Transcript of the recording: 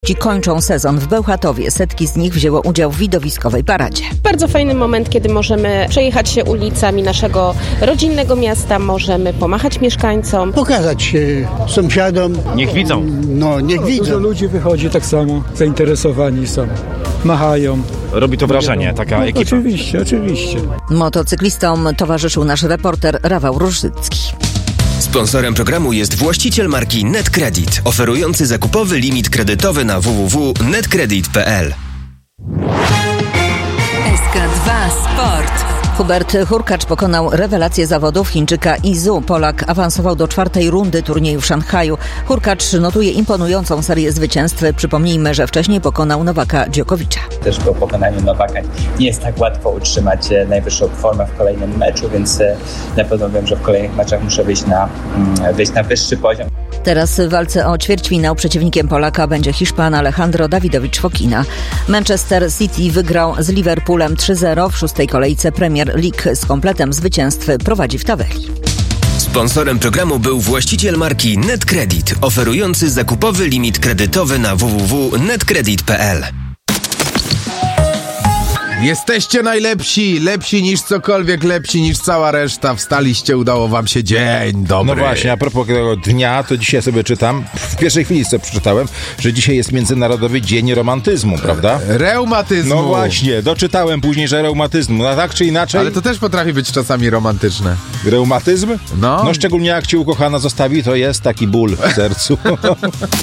Ci kończą sezon w Bełchatowie. Setki z nich wzięło udział w widowiskowej paradzie. Bardzo fajny moment, kiedy możemy przejechać się ulicami naszego rodzinnego miasta, możemy pomachać mieszkańcom. Pokazać się sąsiadom. Niech widzą. Niech widzą. Dużo ludzi wychodzi tak samo, zainteresowani są, machają. Robi to wrażenie, taka ekipa. Oczywiście. Motocyklistom towarzyszył nasz reporter Rafał Różycki. Sponsorem programu jest właściciel marki NetCredit, oferujący zakupowy limit kredytowy na www.netcredit.pl. SK2 Sport. Hubert Hurkacz pokonał rewelację zawodów Chińczyka Izu. Polak awansował do 4. rundy turnieju w Szanghaju. Hurkacz notuje imponującą serię zwycięstw. Przypomnijmy, że wcześniej pokonał Nowaka Djokovicza. Też po pokonaniu Nowaka nie jest tak łatwo utrzymać najwyższą formę w kolejnym meczu, więc na pewno wiem, że w kolejnych meczach muszę wyjść na wyższy poziom. Teraz w walce o ćwierćfinał przeciwnikiem Polaka będzie Hiszpan Alejandro Davidovich Fokina. Manchester City wygrał z Liverpoolem 3-0 w 6. kolejce Premier League. Z kompletem zwycięstw prowadzi w tabeli. Sponsorem programu był właściciel marki NetCredit, oferujący zakupowy limit kredytowy na www.netcredit.pl. Jesteście najlepsi, lepsi niż cokolwiek, lepsi niż cała reszta. Wstaliście, udało wam się, dzień dobry. No właśnie, a propos tego dnia, to dzisiaj sobie czytam, w pierwszej chwili sobie przeczytałem, że dzisiaj jest Międzynarodowy Dzień Reumatyzmu, prawda? Reumatyzmu. No właśnie, doczytałem później, że reumatyzmu, no tak czy inaczej. Ale to też potrafi być czasami romantyczne. Reumatyzm? No szczególnie jak cię ukochana zostawi, to jest taki ból w sercu.